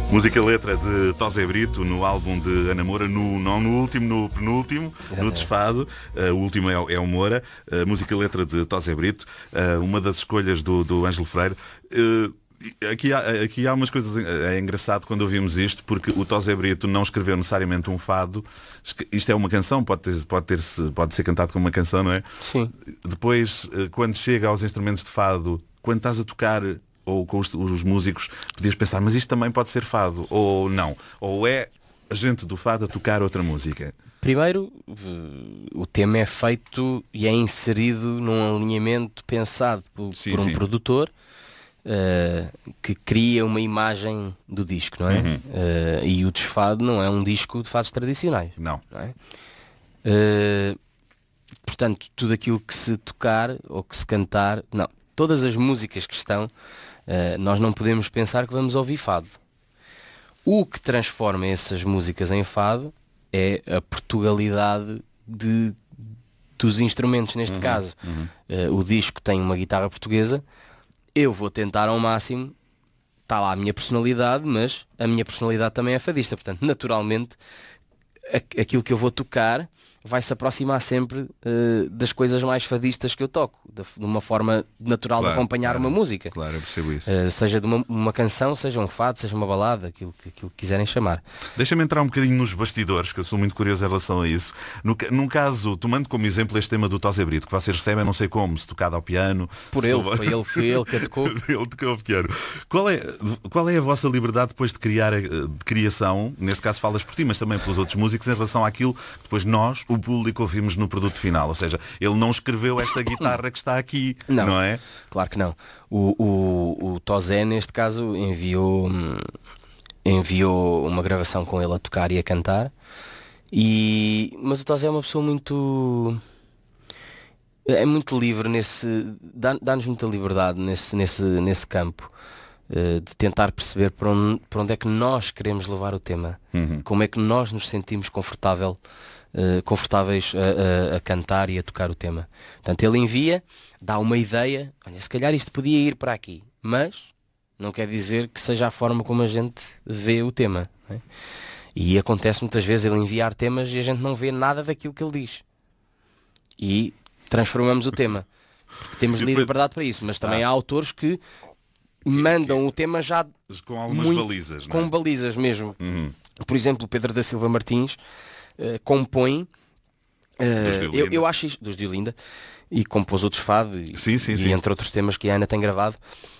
Música letra de Tosé Brito no álbum de Ana Moura, não no último, no penúltimo, no Desfado. O último é o Moura. Música letra de Tosé Brito, uma das escolhas do Ângelo Freire. Aqui há umas coisas. É engraçado quando ouvimos isto, porque o Tosé Brito não escreveu necessariamente um fado. Isto é uma canção, pode ser cantado como uma canção, não é? Sim. Depois, quando chega aos instrumentos de fado, quando estás a tocar ou com os músicos, podias pensar, mas isto também pode ser fado, ou não. Ou é a gente do fado a tocar outra música. Primeiro, o tema é feito e é inserido num alinhamento pensado por um produtor que cria uma imagem do disco, não é? E o Desfado não é um disco de fados tradicionais. Não é? Portanto, tudo aquilo que se tocar ou que se cantar, não. Todas as músicas que estão, nós não podemos pensar que vamos ouvir fado. O que transforma essas músicas em fado é a portugalidade dos instrumentos, neste caso. O disco tem uma guitarra portuguesa, eu vou tentar ao máximo, está lá a minha personalidade, mas a minha personalidade também é fadista, portanto, naturalmente, aquilo que eu vou tocar vai se aproximar sempre das coisas mais fadistas que eu toco, de uma forma natural de acompanhar uma música. Claro, eu percebo isso. Seja de uma canção, seja um fado, seja uma balada, aquilo que quiserem chamar. Deixa-me entrar um bocadinho nos bastidores, que eu sou muito curioso em relação a isso. Num caso, tomando como exemplo este tema do Tosé Brito, que vocês recebem, não sei como, se tocado ao piano. Foi ele que a tocou. Ele tocou ao piano. Qual é a vossa liberdade depois de criação, neste caso falas por ti, mas também pelos outros músicos, em relação àquilo que depois nós, o público, ouvimos no produto final? Ou seja, ele não escreveu esta guitarra que está aqui, não é? Claro que não. O Tosé, neste caso, enviou uma gravação com ele a tocar e a cantar, mas o Tosé é uma pessoa muito livre dá-nos muita liberdade nesse campo, de tentar perceber para onde é que nós queremos levar o tema, como é que nós nos sentimos confortáveis a cantar e a tocar o tema. Portanto, ele envia, dá uma ideia, olha, se calhar isto podia ir para aqui, mas não quer dizer que seja a forma como a gente vê o tema, não é? E acontece muitas vezes ele enviar temas e a gente não vê nada daquilo que ele diz e transformamos o tema, porque temos liberdade para isso, mas também há autores que mandam o tema já com algumas balizas, não é? Com balizas mesmo. Por exemplo, o Pedro da Silva Martins compõe, eu acho isto, dos de Olinda, e compôs outros fado e entre outros temas que a Ana tem gravado.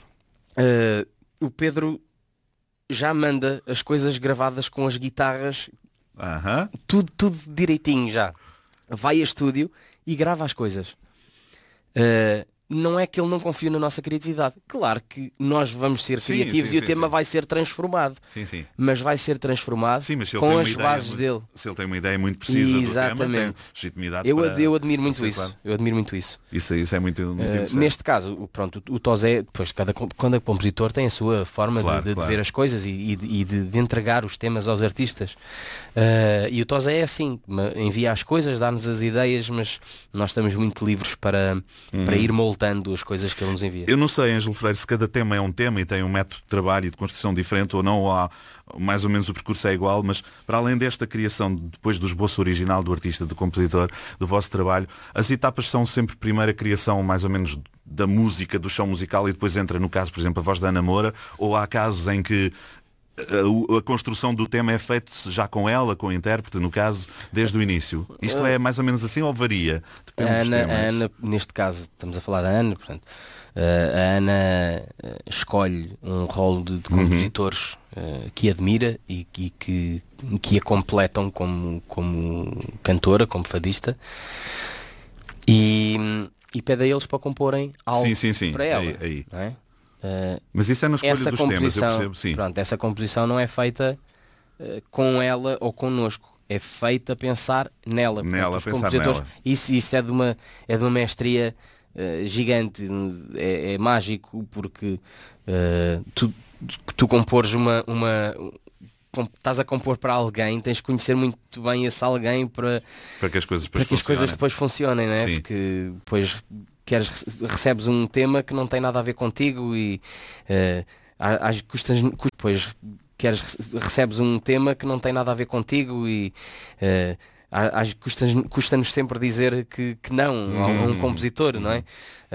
O Pedro já manda as coisas gravadas com as guitarras, tudo direitinho já. Vai a estúdio e grava as coisas. Não é que ele não confia na nossa criatividade. Claro que nós vamos ser criativos e o tema vai ser transformado. Mas vai ser transformado com as bases dele. Se ele tem uma ideia muito precisa do tema, tem legitimidade eu admiro muito isso. Eu admiro muito isso. Isso é muito interessante. Neste caso, o Tosé, depois cada compositor tem a sua forma de ver as coisas e de entregar os temas aos artistas. E o Tosé é assim, envia as coisas, dá-nos as ideias, mas nós estamos muito livres para ir moldando as coisas que ele nos envia. Eu não sei, Ângelo Freire, se cada tema é um tema e tem um método de trabalho e de construção diferente ou não, ou há mais ou menos o percurso é igual, mas para além desta criação, depois do esboço original do artista, do compositor, do vosso trabalho, as etapas são sempre primeiro a criação mais ou menos da música, do chão musical, e depois entra, no caso, por exemplo, a voz da Ana Moura, ou há casos em que a construção do tema é feita já com ela, com o intérprete, no caso, desde o início? Isto é mais ou menos assim ou varia? Depende dos temas. A Ana, neste caso, estamos a falar da Ana, portanto, a Ana escolhe um rol de compositores que admira e que a completam como cantora, como fadista, e pede a eles para comporem algo para ela. Aí. Não é? Mas isso é na escolha dos temas, eu percebo, sim. Pronto, essa composição não é feita com ela ou connosco, é feita a pensar nela. Os compositores, isso é de uma mestria gigante, é mágico, porque tu compores estás a compor para alguém, tens que conhecer muito bem esse alguém para que as coisas depois funcionem, não é? Sim. Porque depois recebes um tema que não tem nada a ver contigo e às custas depois recebes um tema que não tem nada a ver contigo e custa-nos sempre dizer que não a um compositor, não é?